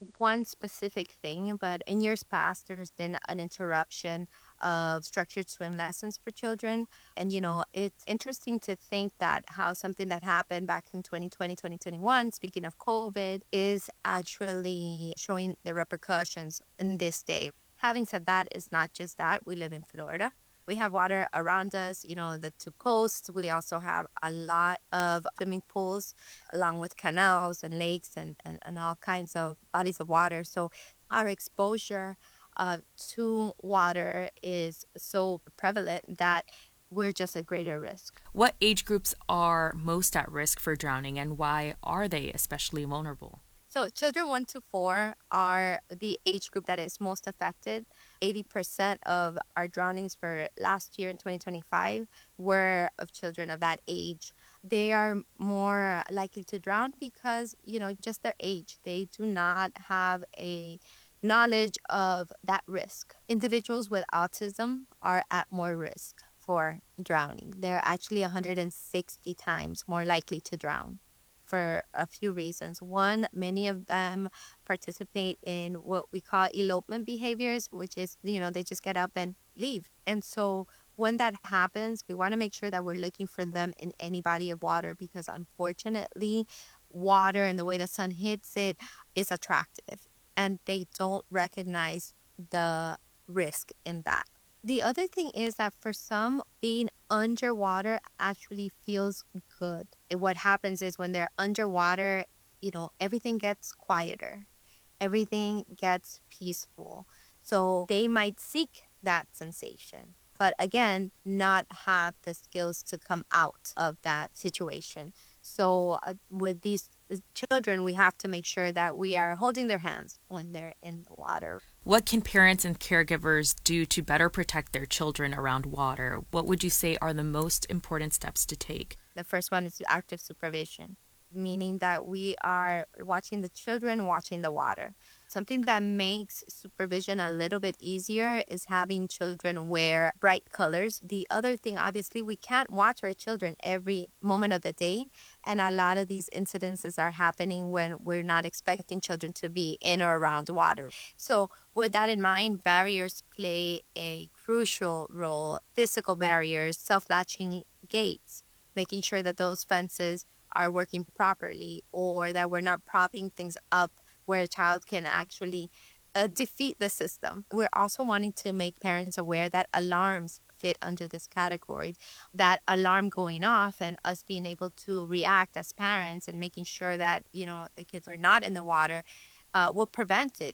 one specific thing, but in years past, there's been an interruption of structured swim lessons for children. And, it's interesting to think that how something that happened back in 2020, 2021, speaking of COVID, is actually showing the repercussions in this day. Having said that, it's not just that. We live in Florida. We have water around us, the two coasts. We also have a lot of swimming pools along with canals and lakes and all kinds of bodies of water. So our exposure to water is so prevalent that we're just at greater risk. What age groups are most at risk for drowning, and why are they especially vulnerable? So children 1 to 4 are the age group that is most affected. 80% of our drownings for last year in 2025 were of children of that age. They are more likely to drown because, just their age. They do not have a knowledge of that risk. Individuals with autism are at more risk for drowning. They're actually 160 times more likely to drown for a few reasons. One, many of them participate in what we call elopement behaviors, which is, they just get up and leave. And so when that happens, we want to make sure that we're looking for them in any body of water because unfortunately, water and the way the sun hits it is attractive and they don't recognize the risk in that. The other thing is that for some, being underwater actually feels good. And what happens is when they're underwater, everything gets quieter, everything gets peaceful. So they might seek that sensation, but again, not have the skills to come out of that situation. So with these children, we have to make sure that we are holding their hands when they're in the water. What can parents and caregivers do to better protect their children around water? What would you say are the most important steps to take? The first one is active supervision, meaning that we are watching the children, watching the water. Something that makes supervision a little bit easier is having children wear bright colors. The other thing, obviously, we can't watch our children every moment of the day. And a lot of these incidences are happening when we're not expecting children to be in or around water. So with that in mind, barriers play a crucial role. Physical barriers, self-latching gates, making sure that those fences are working properly or that we're not propping things up where a child can actually defeat the system. We're also wanting to make parents aware that alarms fit under this category. That alarm going off and us being able to react as parents and making sure that, the kids are not in the water will prevent it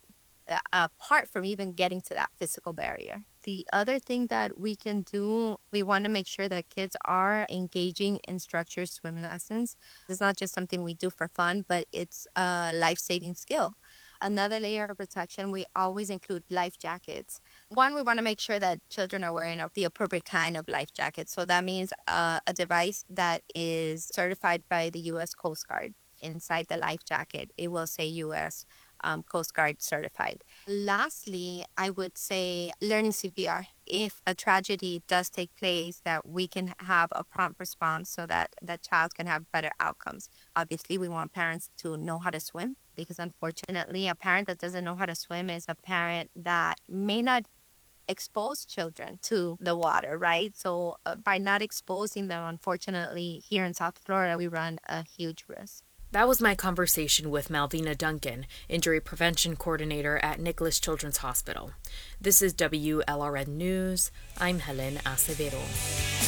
apart from even getting to that physical barrier. The other thing that we can do, we want to make sure that kids are engaging in structured swim lessons. It's not just something we do for fun, but it's a life-saving skill. Another layer of protection, we always include life jackets. One, we want to make sure that children are wearing the appropriate kind of life jacket. So that means a device that is certified by the U.S. Coast Guard. Inside the life jacket, it will say U.S. Coast Guard certified. Lastly, I would say learning CPR. If a tragedy does take place, that we can have a prompt response so that that child can have better outcomes. Obviously, we want parents to know how to swim because unfortunately, a parent that doesn't know how to swim is a parent that may not expose children to the water, right? So by not exposing them, unfortunately, here in South Florida, we run a huge risk. That was my conversation with Malvina Duncan, Injury Prevention Coordinator at Nicholas Children's Hospital. This is WLRN News. I'm Helen Acevedo.